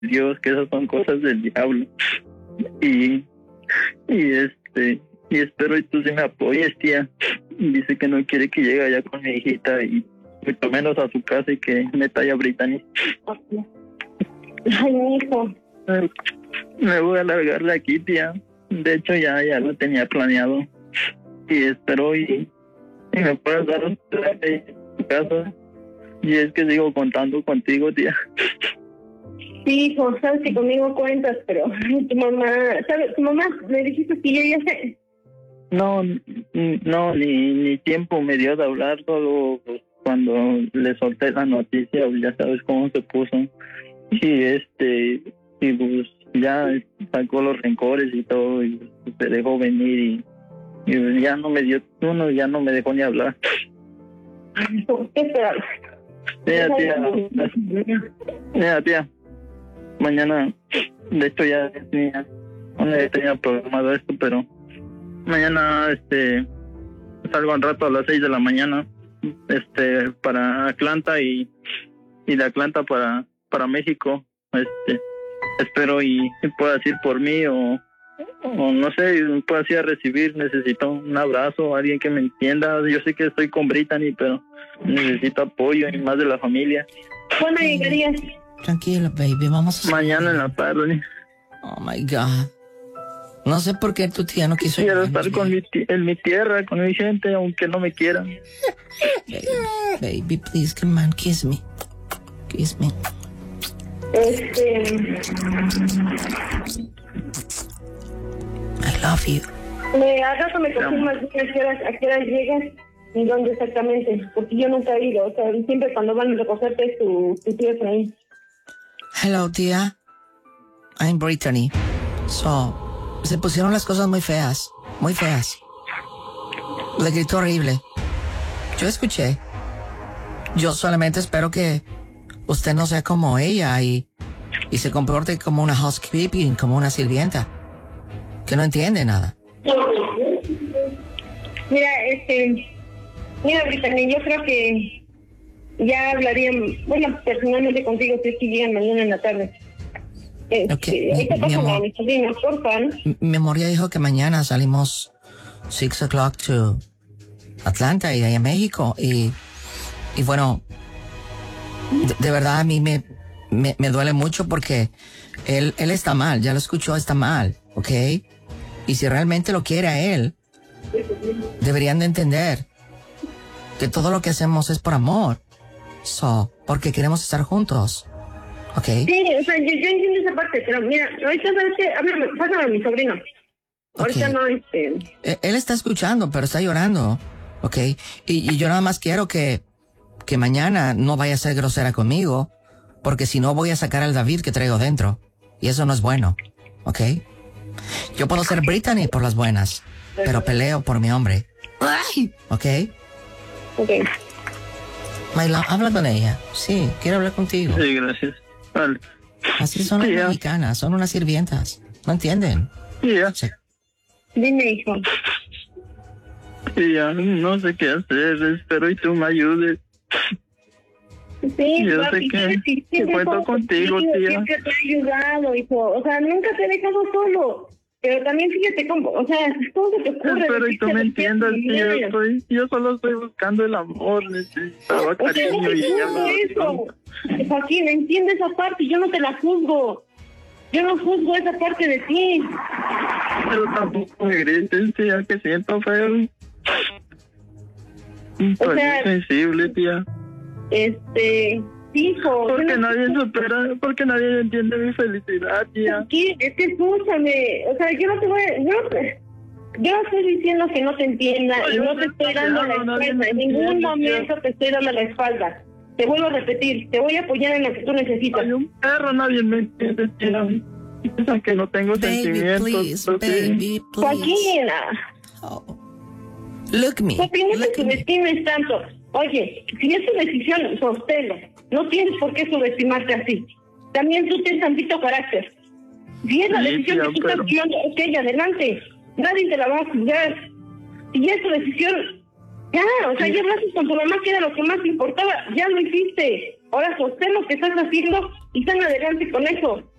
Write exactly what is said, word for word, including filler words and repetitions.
Dios, que esas son cosas del diablo. Y, y este, y espero y tú sí me apoyes, tía. Dice que no quiere que llegue allá con mi hijita y mucho menos a su casa y que meta allá a Brittany. Ay, mi hijo. Me voy a largar de aquí, tía. De hecho, ya, ya lo tenía planeado. Y espero y, y me puedas dar un traje en tu casa. Y es que sigo contando contigo, tía. Sí, hijo, sabes que conmigo cuentas, pero tu mamá, ¿sabes? Tu mamá me dijiste que yo ya sé. No, no, ni, ni tiempo me dio de hablar, solo pues, cuando le solté la noticia, ya sabes cómo se puso. Y este, y pues ya sacó los rencores y todo, y pues, se dejó venir y, y ya no me dio, uno ya no me dejó ni hablar. ¿Qué esperabas? Mira, tía, mira, tía, mañana, de hecho ya tenía, no tenía programado esto, pero mañana, este, salgo un rato a las seis de la mañana, este, para Atlanta y, y de Atlanta para, para México, este, espero y, y puedas ir por mí o, o no sé, puedas ir a recibir, necesito un abrazo, alguien que me entienda, yo sé que estoy con Brittany, pero necesito apoyo y más de la familia. ¿Cuándo llegarías? Tranquila, baby, vamos a... Mañana en la tarde. Oh, my God. No sé por qué tu tía no quiso... Quiero estar con mi t- en mi tierra, con mi gente, aunque no me quieran. Baby, baby, please, come on, kiss me. Kiss me. Este... I love you. Me, al rato me confirmas a qué horas, a qué horas llegas y dónde exactamente, porque yo nunca he ido, o sea, siempre cuando van a recogerte tu, tu tío por ahí. Hello, tía. I'm Brittany. So, se pusieron las cosas muy feas, muy feas. Le gritó horrible. Yo escuché. Yo solamente espero que usted no sea como ella y, y se comporte como una housekeeping, como una sirvienta, que no entiende nada. Mira, este... Mira, Brittany, yo creo que ya hablaría, bueno, personalmente contigo si es que llegan mañana en la tarde. Este, Okay, ahí te mi, paso mi a amor, mi sobrina, porfa, ¿no? mi memoria dijo que mañana salimos six o'clock to Atlanta y de ahí a México y, y bueno, de, de verdad a mí me, me, me duele mucho porque él, él está mal, ya lo escuchó, está mal, ¿ok? Y si realmente lo quiere a él, deberían de entender que todo lo que hacemos es por amor, so, porque queremos estar juntos, ¿ok? Sí, o sea, yo, yo entiendo esa parte, pero mira, ahorita sabes que, háblame, pásame a mi sobrino. Ahorita Okay. no, este... Eh, Él está escuchando, pero está llorando, ¿ok? Y, y yo nada más quiero que, que mañana no vaya a ser grosera conmigo, porque si no voy a sacar al David que traigo dentro, y eso no es bueno, ¿ok? Yo puedo ser Brittany por las buenas, pero peleo por mi hombre, ¿ok? Ok. Mayla, habla con ella. Sí, quiero hablar contigo. Sí, gracias. Vale. Así son las Sí, ya. mexicanas, son unas sirvientas. ¿No entienden? Sí, ya. Sí. Dime, hijo. Sí, ya. No sé qué hacer. Espero y tú me ayudes. Sí, Yo papi, sé que- siempre- que siempre cuento estamos contigo, tía. Siempre te he ayudado, hijo. O sea, nunca te he dejado solo. Pero también fíjate cómo, o sea, ¿cómo se te ocurre? Espero y tú me decirte entiendas, que tía. te Estoy, yo solo estoy buscando el amor. Necesitaba O sea, no cariño te y ya juzgo me eso. Joaquín, entiende esa parte, yo no te la juzgo. Yo no juzgo esa parte de ti. Pero tampoco me grites, tía, que siento feo. Soy sea- muy sensible, tía. Este, hijo. Porque yo no- nadie supera, porque nadie entiende mi felicidad, tía. ¿Qué? Es que escúchame. O sea, yo no te voy a... Yo no, te- yo no estoy diciendo que no te entienda No, y yo no sé te estoy que dando no, la nadie espalda. me En ningún entiende, momento te estoy dando la espalda. Te vuelvo a repetir, te voy a apoyar en lo que tú necesitas. Soy un perro, nadie me entiende, tía. Piensan que no tengo Baby, sentimientos. please, pero sí. baby, please. Joaquín, Oh. Look me. Joaquín, no te Look me. subestimes tanto. Oye, si es tu decisión, sosténlo. No tienes por qué subestimarte así. También tú tienes tantito carácter. Si es la Sí, decisión tía, que tú pero- estás tomando, ok, adelante. Nadie te la va a juzgar. Si es tu decisión, ya, o sea, Sí. ya hablaste con tu mamá, que era lo que más te importaba. Ya lo hiciste. Ahora sostén lo que estás haciendo y están adelante con eso.